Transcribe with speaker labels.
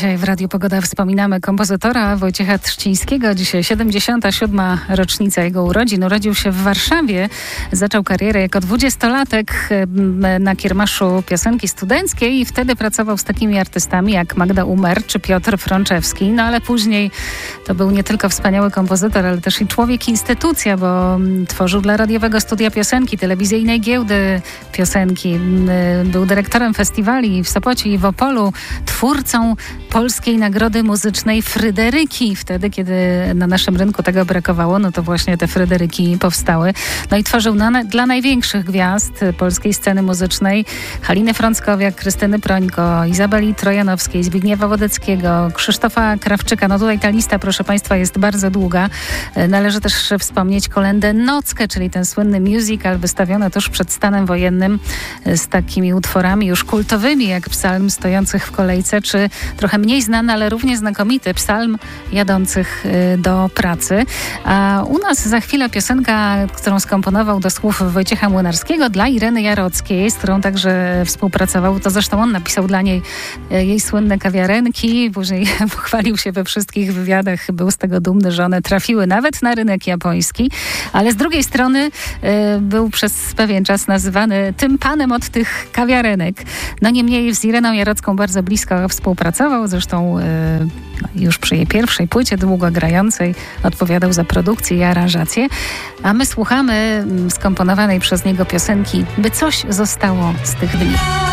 Speaker 1: Dzisiaj w Radiu Pogoda wspominamy kompozytora Wojciecha Trzcińskiego. Dzisiaj 77. rocznica jego urodzin. Urodził się w Warszawie. Zaczął karierę jako 20-latek na kiermaszu piosenki studenckiej i wtedy pracował z takimi artystami jak Magda Umer czy Piotr Frączewski. No ale później to był nie tylko wspaniały kompozytor, ale też i człowiek instytucja, bo tworzył dla Radiowego Studia Piosenki, telewizyjnej giełdy piosenki. Był dyrektorem festiwali w Sopocie i w Opolu, twórcą Polskiej Nagrody Muzycznej Fryderyki. Wtedy, kiedy na naszym rynku tego brakowało, no to właśnie te Fryderyki powstały. No i tworzył dla największych gwiazd polskiej sceny muzycznej: Haliny Frąckowiak, Krystyny Prońko, Izabeli Trojanowskiej, Zbigniewa Wodeckiego, Krzysztofa Krawczyka. No tutaj ta lista, proszę Państwa, jest bardzo długa. Należy też wspomnieć kolędę Nockę, czyli ten słynny musical wystawiony tuż przed stanem wojennym z takimi utworami już kultowymi, jak Psalm stojących w kolejce, czy trochę mniej znany, ale równie znakomity Psalm jadących do pracy. A u nas za chwilę piosenka, którą skomponował do słów Wojciecha Młynarskiego dla Ireny Jarockiej, z którą także współpracował. To zresztą on napisał dla niej jej słynne kawiarenki. Później pochwalił się we wszystkich wywiadach, był z tego dumny, że one trafiły nawet na rynek japoński. Ale z drugiej strony był przez pewien czas nazywany tym panem od tych kawiarenek. No niemniej z Ireną Jarocką bardzo blisko współpracował. Zresztą już przy jej pierwszej płycie długo grającej odpowiadał za produkcję i aranżację. A my słuchamy skomponowanej przez niego piosenki By coś zostało z tych dni.